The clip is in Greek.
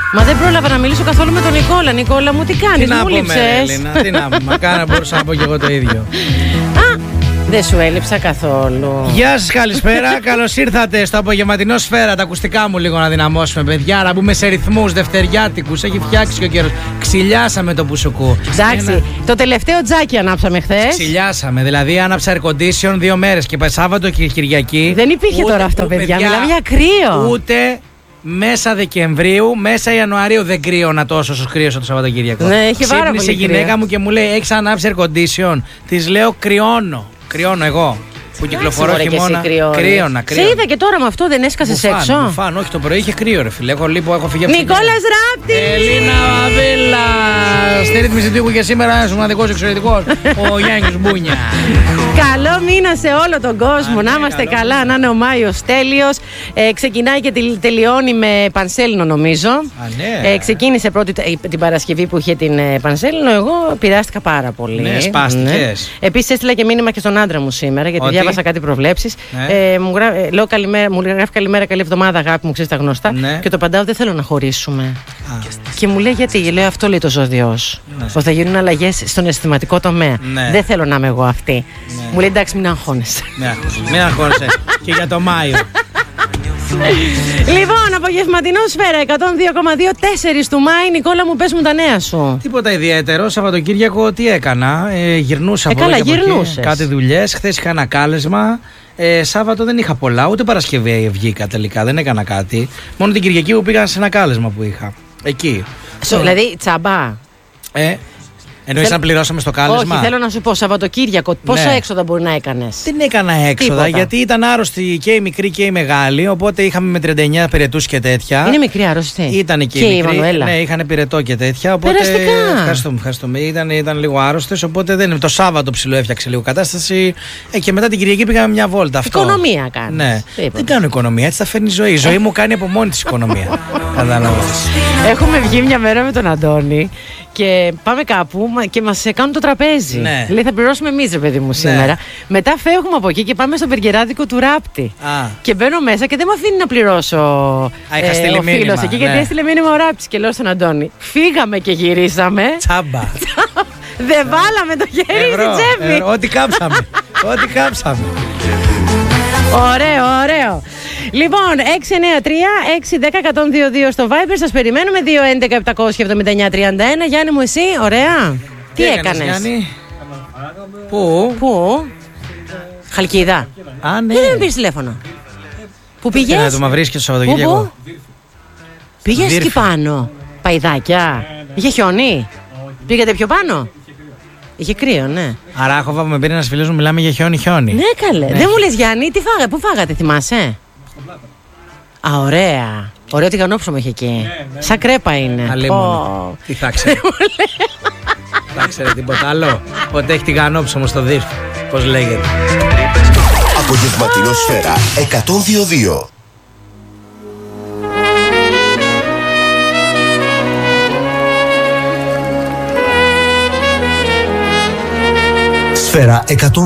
Μα δεν πρόλαβα να μιλήσω καθόλου με τον Νικόλα. Νικόλα μου, τι κάνεις, μου λείψες? Τι να πούμε, μακάρι να μπορούσα να πω και εγώ το ίδιο. Δεν σου έλειψα καθόλου. Γεια σας, καλησπέρα. Καλώς ήρθατε στο απογευματινό Σφαίρα. Τα ακουστικά μου λίγο να δυναμώσουμε, παιδιά. Να μπούμε σε ρυθμούς δευτεριάτικους. Έχει φτιάξει και ο καιρός. Ξυλιάσαμε το πουσουκού. Εντάξει, το τελευταίο τζάκι ανάψαμε χθες. Ξυλιάσαμε. Δηλαδή, άναψα air condition 2 μέρες και Σάββατο και Κυριακή. Δεν υπήρχε τώρα αυτό, παιδιά. Μιλάμε για κρύο. Ούτε μέσα Δεκεμβρίου, μέσα Ιανουαρίου δεν κρύωνα τόσο όσο κρύωσα το Σαββατοκύριακο. Ναι, έχει πάρα πολύ. Ξύπνησε η γυναίκα μου και μου λέει: έχεις ανάψει air condition? Της λέω: κρυώνω. Κρυώνω εγώ που κυκλοφορώ χειμώνα. Κρύωνα. Σε είδα και τώρα με αυτό, δεν έσκασες έξω? Μπουφάν, όχι, το πρωί είχε κρύο, ρε φίλε. Έχω φύγει από Νικόλας Ράπτης! Ελίνα Βαβίλα! Στη ρύθμιση του ήχου και σήμερα ένας μοναδικός εξαιρετικός, ο Γιάννης Μπούνια. Καλό μήνα σε όλο τον κόσμο. Να είμαστε καλά, να είναι ο Μάιος τέλειος. Ξεκινάει και τελειώνει με Πανσέλινο, νομίζω. Ναι. Ξεκίνησε πρώτη την Παρασκευή που είχε την Πανσέλινο. Εγώ πειράστηκα πάρα πολύ. Ναι, σπάστηκες. Επίσης έστειλα και μήνυμα και στον άντρα μου σήμερα, γιατί διάβασα κάτι προβλέψεις. Λέω καλημέρα, μου γράφει καλημέρα, καλή εβδομάδα, αγάπη μου, ξέρεις τα γνωστά. Ναι. Και το απαντάω, δεν θέλω να χωρίσουμε. Και μου λέει γιατί? Λέω αυτό λέει το ζώδιος. Ότι θα γίνουν αλλαγές στον αισθηματικό τομέα. Ναι. Δεν θέλω να είμαι εγώ αυτή. Ναι. Μου λέει εντάξει, μην αγχώνεσαι. Μην αγχώνεσαι. Και για το Μάιο. Λοιπόν, απογευματινό Σφαίρα 102,2 4 του Μάη. Νικόλα μου, πες μου τα νέα σου. Τίποτα ιδιαίτερο. Σαββατοκύριακο τι έκανα? Γυρνούσα από εδώ και από εκεί. Κάτι δουλειές. Χθες είχα ένα κάλεσμα. Σάββατο δεν είχα πολλά. Ούτε Παρασκευή βγήκα τελικά. Δεν έκανα κάτι. Μόνο την Κυριακή που πήγα σε ένα κάλεσμα που είχα. Εκεί. Δηλαδή τσαμπά. Εννοείς να πληρώσαμε στο κάλεσμα? Όχι, θέλω να σου πω Σαββατοκύριακο. Πόσα έξοδα μπορεί να έκανες? Δεν έκανα έξοδα. Τίποτα. Γιατί ήταν άρρωστοι και η μικρή και η μεγάλη. Οπότε είχαμε με 39 πυρετούς και τέτοια. Είναι μικρή άρρωστη? Ήταν και η μικρή. Ναι, είχαν πυρετό και τέτοια. Οπότε ευχαριστούμε. Ήταν λίγο άρρωστες. Οπότε δεν, το Σάββατο ψηλό έφτιαξε λίγο κατάσταση. Και μετά την Κυριακή πήγαμε μια βόλτα. Αυτό. Οικονομία κάνει. Ναι. Δεν κάνω οικονομία, έτσι θα φέρνει η ζωή. Η ζωή μου κάνει από μόνη της οικονομία. Κατάλαβες. Έχουμε βγει μια μέρα με τον Αντώνη. Και πάμε κάπου και μας κάνουν το τραπέζι. Ναι. Λέει θα πληρώσουμε εμείς, ρε παιδί μου, σήμερα. Ναι. Μετά φεύγουμε από εκεί και πάμε στο μπεργκεράδικο του Ράπτη. Και μπαίνω μέσα και δεν με αφήνει να πληρώσω ο φίλος εκεί, γιατί έστειλε μήνυμα ο Ράπτης. Και λέω στον Αντώνη, φύγαμε και γυρίσαμε. Τσάμπα. Δεν βάλαμε το χέρι στην τσέπη. Ό,τι κάψαμε. Ωραίο. Λοιπόν, 693-610-122 στο Viber. Σας περιμένουμε. 211-779-31. Γιάννη μου, εσύ, ωραία. Τι έκανες? Γιάννη? Πού? Χαλκίδα. Ναι. Γιατί δεν με πήρες τηλέφωνο? Πού πήγες? Να το μαυρίσκεις το Σαββατοκύριακο. Πήγες εκεί πάνω? Παϊδάκια. Είχε χιόνι? Πήγατε πιο πάνω? Είχε κρύο, ναι. Αράχοβα που με πήρε ένας φίλος μου, μιλάμε για χιόνι. Ναι, καλέ. Ναι. Δεν μου λες, Γιάννη, πού φάγατε, θυμάσαι? Α, ωραία. Ωραίο τηγανόψωμο είχε εκεί. Ναι. Σαν κρέπα είναι. Τι θα ξέρει? Θα ξέρει τίποτα άλλο? Ότι έχει τηγανόψωμο στο δίρφο. Πώς λέγεται? Απογευματινό Σφαίρα 102,2. Σφαίρα 102,2.